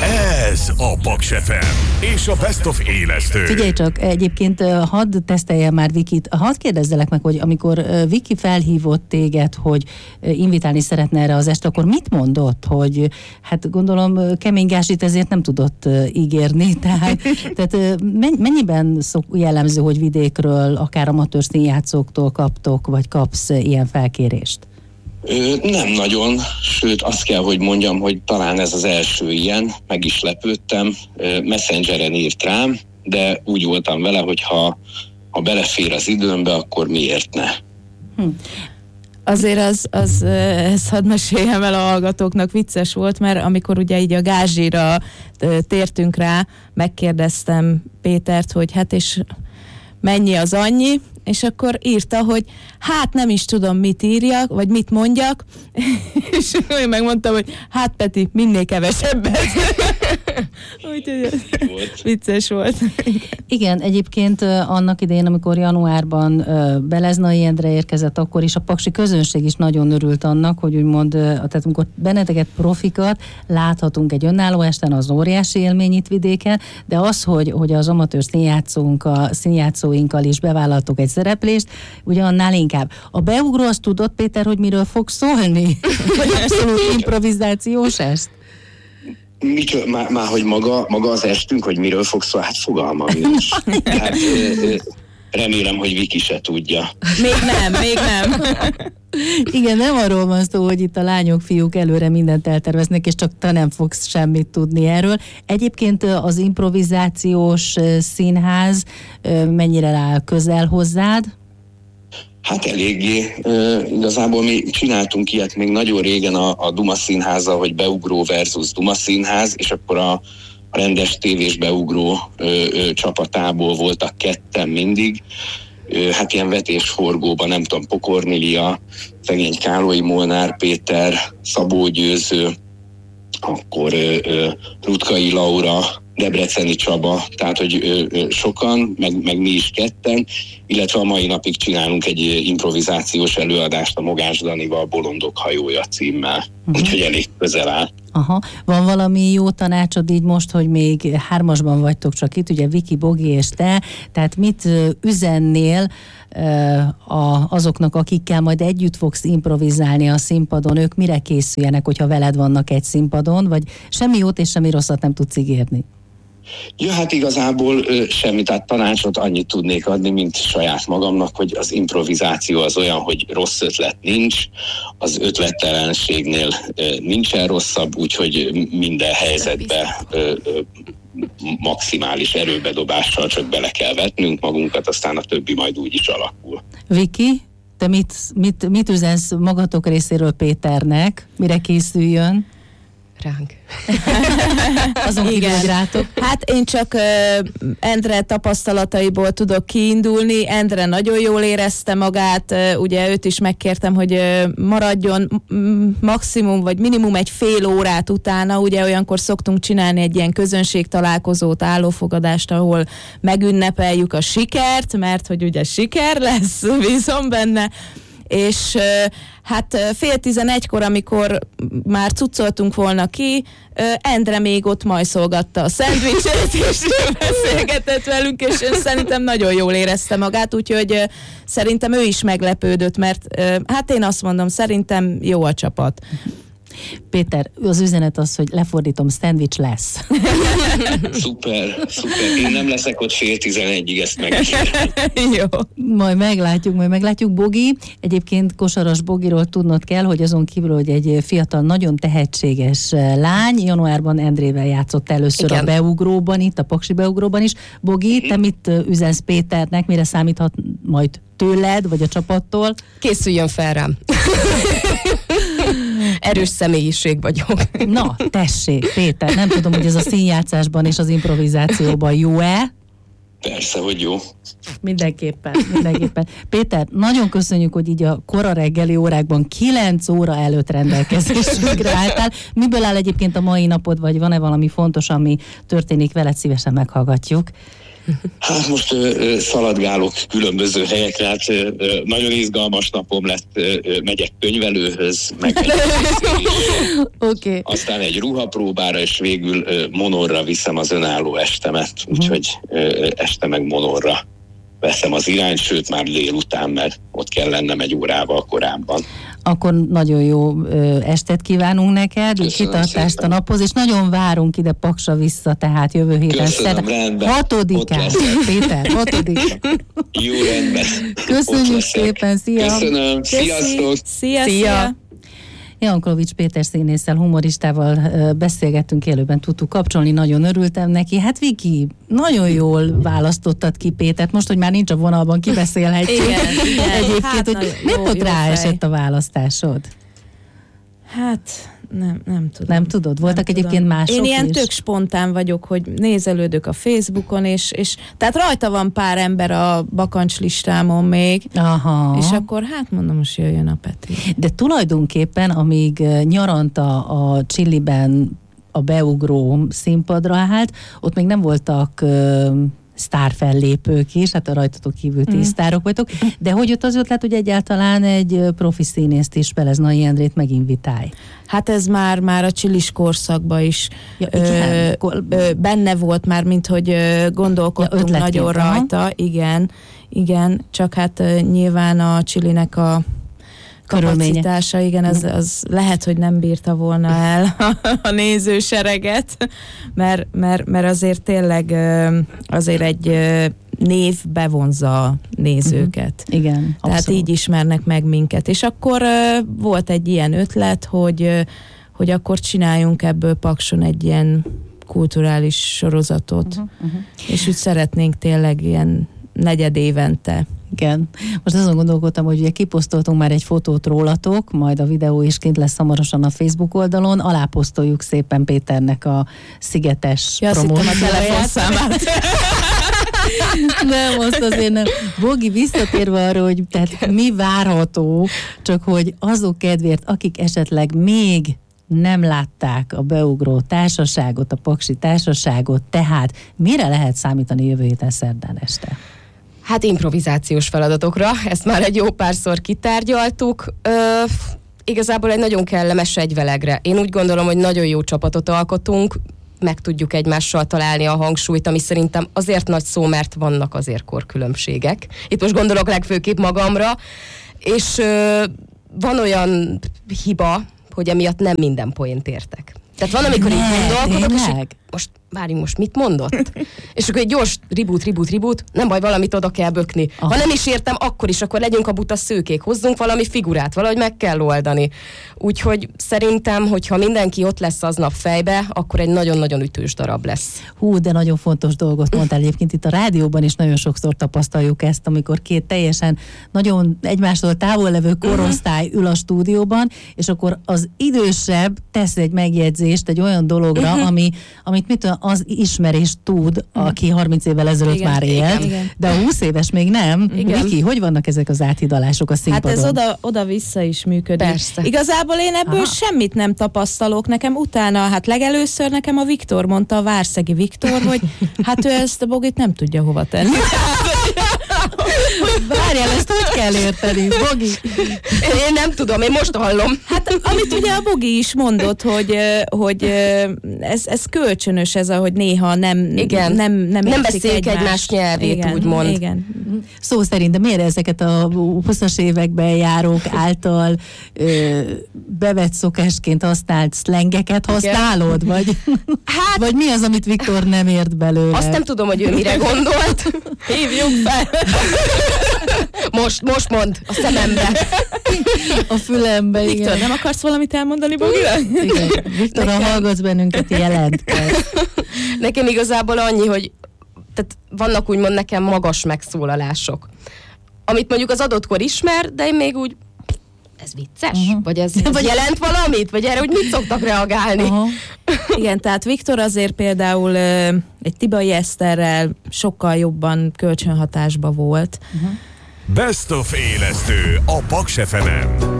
Ez a Paks FM és a Best of élesztő. Figyelj csak, egyébként hadd teszteljem már Vikit. Hadd kérdezzelek meg, hogy amikor Viki felhívott téged, hogy invitálni szeretne erre az estre, akkor mit mondott? Hogy hát gondolom kemény gázsit ezért nem tudott ígérni. Tehát mennyiben jellemző, hogy vidékről, akár amatőr színjátszóktól kaptok, vagy kapsz ilyen felkérést? Nem nagyon, sőt azt kell, hogy mondjam, hogy talán ez az első ilyen, meg is lepődtem, Messengeren írt rám, de úgy voltam vele, hogy ha belefér az időmbe, akkor miért ne? Azért ezt hadd meséljem el a hallgatóknak, vicces volt, mert amikor ugye így a gázsira tértünk rá, megkérdeztem Pétert, hogy hát és mennyi az annyi, és akkor írta, hogy hát nem is tudom, mit írjak, vagy mit mondjak, és én megmondtam, hogy hát Peti, minél kevesebbet. Úgyhogy vicces volt. Igen, egyébként annak idején, amikor januárban Beleznai Endre érkezett, akkor is a paksi közönség is nagyon örült annak, hogy úgymond, tehát amikor benneteket profikat láthatunk egy önálló esten, az óriási élmény itt vidéken, de az, hogy az amatőr színjátszóinkkal is bevállaltuk egy szereplést, ugye annál inkább. A beugró, azt tudod, Péter, hogy miről fog szólni? Vagy abszolút improvizációs est? Már hogy maga az estünk, hogy miről fog szólni, hát fogalmam nincs. Hát, remélem, hogy Viki se tudja. Még nem. Igen, nem arról van szó, hogy itt a lányok, fiúk előre mindent elterveznek, és csak te nem fogsz semmit tudni erről. Egyébként az improvizációs színház mennyire áll közel hozzád? Hát eléggé. Igazából mi csináltunk ilyet még nagyon régen a Duma Színházzal, hogy beugró versus Duma Színház, és akkor a rendes tévés beugró csapatából voltak ketten mindig. Hát ilyen vetésforgóban, nem tudom, Pokornilia, szegény Kálói Molnár Péter, Szabó Győző, akkor Rutkai Laura, Debreceni Csaba, tehát hogy sokan, meg mi is ketten, illetve a mai napig csinálunk egy improvizációs előadást a Mogás Danival, Bolondok hajója címmel, úgyhogy elég közel áll. Aha. Van valami jó tanácsod így most, hogy még 3-asban vagytok csak itt, ugye Viki, Bogi és te, tehát mit üzennél azoknak, akikkel majd együtt fogsz improvizálni a színpadon, ők mire készüljenek, hogyha veled vannak egy színpadon, vagy semmi jót és semmi rosszat nem tudsz ígérni? Ja, hát igazából semmi, tehát tanácsot annyit tudnék adni, mint saját magamnak, hogy az improvizáció az olyan, hogy rossz ötlet nincs, az ötlettelenségnél nincsen rosszabb, úgyhogy minden helyzetbe maximális erőbedobással csak bele kell vetnünk magunkat, aztán a többi majd úgy is alakul. Viki, te mit üzensz magatok részéről Péternek, mire készüljön? Ránk. Azon kívül, hogy rátok. Hát én csak Endre tapasztalataiból tudok kiindulni. Endre nagyon jól érezte magát, ugye őt is megkértem, hogy maradjon maximum vagy minimum egy fél órát utána, ugye olyankor szoktunk csinálni egy ilyen közönségtalálkozót, állófogadást, ahol megünnepeljük a sikert, mert hogy ugye siker lesz, bízom benne, és hát 10:30-kor, amikor már cuccoltunk volna ki, Endre még ott majszolgatta a szendvicset, és beszélgetett velünk, és szerintem nagyon jól érezte magát, úgyhogy szerintem ő is meglepődött, mert hát én azt mondom, szerintem jó a csapat. Péter, az üzenet az, hogy lefordítom, szendvics lesz. Szuper. Én nem leszek ott 10:30-ig, ezt megkérem. Jó. Majd meglátjuk. Bogi, egyébként Kosaras Bogiról tudnod kell, hogy azon kívül, hogy egy fiatal, nagyon tehetséges lány, januárban Endrével játszott először. Igen. A beugróban, itt a paksi beugróban is. Bogi, te mit üzensz Péternek, mire számíthat majd tőled, vagy a csapattól? Készüljön fel rám. Erős személyiség vagyok. Na, tessék, Péter, nem tudom, hogy ez a színjátszásban és az improvizációban jó-e? Persze, hogy jó. Mindenképpen. Péter, nagyon köszönjük, hogy így a kora reggeli órákban 9 óra előtt rendelkezésünkre álltál. Miből áll egyébként a mai napod, vagy van-e valami fontos, ami történik veled, szívesen meghallgatjuk? Hát most szaladgálok különböző helyekre, hát nagyon izgalmas napom lett, megyek könyvelőhöz, meg Okay. Aztán egy ruhapróbára, és végül Monorra viszem az önálló estemet, úgyhogy este meg Monorra veszem az irányt, sőt már délután, mert ott kell lennem egy órával korábban. Akkor nagyon jó estet kívánunk neked, kitartást a naphoz, és nagyon várunk ide Paksra vissza, tehát jövő héten. Köszönöm, rendben. 6-án, Péter, 6. Jó, rendben. Köszönjük szépen, szia! Köszönöm, sziasztok! Szia! Jankovics Péter színésszel, humoristával beszélgettünk, élőben tudtuk kapcsolni, nagyon örültem neki. Hát Viki, nagyon jól választottad ki Pétert, most, hogy már nincs a vonalban, kibeszélhetjük. Igen. Egyébként, Hát, hogy miért ott ráesett a választásod? Hát nem tudom. Nem tudod? Voltak nem egyébként tudom. mások Én ilyen is? tök spontán vagyok, hogy nézelődök a Facebookon, és tehát rajta van pár ember a bakancslistámon még, Aha. és akkor hát mondom, most jöjjön a Peti. De tulajdonképpen, amíg nyaranta a Chiliben a beugró színpadra állt, ott még nem voltak sztárfellépők is, hát a rajtatok kívül 10 sztárok vagytok, de hogy jött az ötlet, hogy egyáltalán egy profi színészt is, Beleznai Endrét meginvitálj? Hát ez már a csilis korszakban is Ja, igen. benne volt már, mint hogy gondolkodtunk ötletként, nagyon aha. rajta, igen, csak hát nyilván a Chilinek a kapacitása, igen, az lehet, hogy nem bírta volna el a nézősereget, mert azért tényleg azért egy név bevonza a nézőket. Igen, Tehát abszolút. így ismernek meg minket. És akkor volt egy ilyen ötlet, hogy akkor csináljunk ebből Pakson egy ilyen kulturális sorozatot, és úgy szeretnénk tényleg ilyen negyedévente. Igen. Most azon gondolkodtam, hogy ugye kiposztoltunk már egy fotót rólatok, majd a videó is kint lesz hamarosan a Facebook oldalon, aláposztoljuk szépen Péternek a szigetes Ja, azt hittem a promócióját. telefonszámát. Nem, azt azért nem. Bogi, visszatérve arra, hogy tehát mi várható, csak hogy azok kedvéért, akik esetleg még nem látták a beugró társaságot, a Paksi társaságot, tehát mire lehet számítani jövő héten szerdán este? Hát improvizációs feladatokra, ezt már egy jó párszor kitárgyaltuk. Igazából egy nagyon kellemes egyvelegre. Én úgy gondolom, hogy nagyon jó csapatot alkotunk, meg tudjuk egymással találni a hangsúlyt, ami szerintem azért nagy szó, mert vannak azért korkülönbségek. Itt most gondolok legfőképp magamra, és van olyan hiba, hogy emiatt nem minden poént értek. Tehát van, amikor így gondolkodok, és így, most mit mondott? És akkor egy gyors reboot, nem baj, valamit oda kell bökni. Ha nem is értem, akkor legyünk a buta szőkék, hozzunk valami figurát, valahogy meg kell oldani. Úgyhogy szerintem, hogyha mindenki ott lesz aznap fejbe, akkor egy nagyon-nagyon ütős darab lesz. Hú, de nagyon fontos dolgot mondtál egyébként itt a rádióban is nagyon sokszor tapasztaljuk ezt, amikor két teljesen nagyon egymástól távol levő korosztály ül a stúdióban, és akkor az idősebb tesz egy megjegyzést egy olyan dologra, amit mit tudom, az ismerés tud, aki 30 évvel ezelőtt Igen, már élt, igen. de a 20 éves még nem. Viki, hogy vannak ezek az áthidalások a színpadon? Hát ez oda-vissza is működik. Persze. Igazából én ebből semmit nem tapasztalok. Nekem utána, hát legelőször nekem a Viktor mondta, a Várszegi Viktor, hogy hát ő ezt a Bogit nem tudja hova tenni. Várjál, ezt hogy kell érteni, Bogi? Én nem tudom, én most hallom. Hát amit ugye a Bogi is mondott, hogy ez kölcsönös, ez, ahogy néha nem beszéljük egymás nyelvét, igen, úgymond. Igen. Szó szerint, de miért ezeket a 20-as években járók által bevett szokásként használt szlengeket használod? Vagy mi az, amit Viktor nem ért belőle? Azt nem tudom, hogy ő mire gondolt. Hívjuk fel! Most mond a szemembe. A fülembe, igen. Viktor, nem akarsz valamit elmondani, Bogira? Igen. Viktor, ha hallgatsz bennünket, jelentkezz. Nekem igazából annyi, hogy tehát vannak úgymond nekem magas megszólalások, amit mondjuk az adottkor ismer, de én még úgy, ez vicces? Vagy ez jelent valamit? Vagy erre úgy mit szoktak reagálni? Igen, tehát Viktor azért például egy Tibai Eszterrel sokkal jobban kölcsönhatásba volt. Best of élesztő a Paks FM-en.